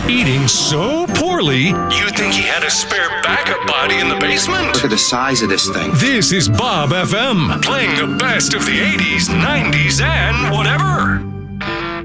Eating so poorly, you'd think he had a spare backup body in the basement. Look at the size of this thing. This is Bob FM, playing the best of the 80s, 90s, and whatever.